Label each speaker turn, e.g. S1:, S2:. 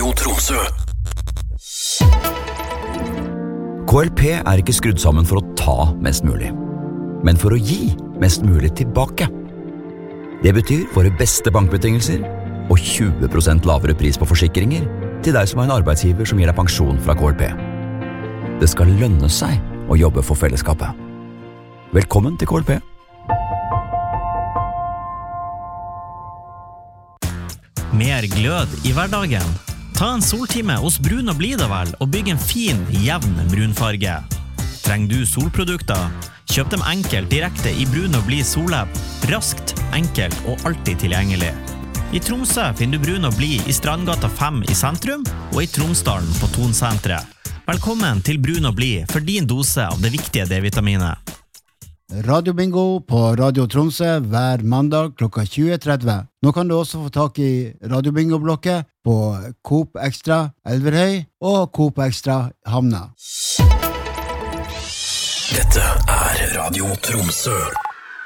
S1: Radio Tromsø.
S2: KLP ikke skrudd sammen for å ta mest mulig, men for å gi mest mulig tilbake. Det betyr våre beste bankbetingelser og 20% lavere pris på forsikringer til deg som har en arbeidsgiver som gir deg pensjon fra KLP. Det skal lønne seg å jobbe for fellesskapet. Velkommen til KLP.
S3: Mer glød i hverdagen. Ta en soltime hos Brun og Blidavel og bygg en fin, jevn brunfarge. Trenger du solprodukter? Kjøp dem enkelt direkte i Brun og Blid Sollab. Raskt, enkelt og alltid tilgjengelig. I Tromsø finner du Brun og Blid i Strandgata 5 i sentrum og i Tromsdalen på Tonsenteret. Velkommen til Brun og Blid for din dose av det viktige D-vitaminet.
S4: Radio Bingo på Radio Tromsø hver mandag klokka 20.30. Nå kan du også få tak i Radio Bingo-blokket på Coop Extra Elverhøy og Coop Extra Hamna.
S1: Dette Radio Tromsø.